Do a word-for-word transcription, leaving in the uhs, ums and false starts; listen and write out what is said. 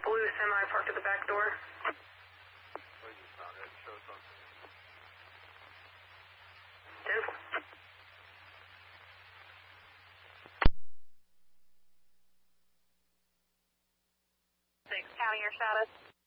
blue semi parked at the back door. We just found it. Show us something. ten. Six, counting your status.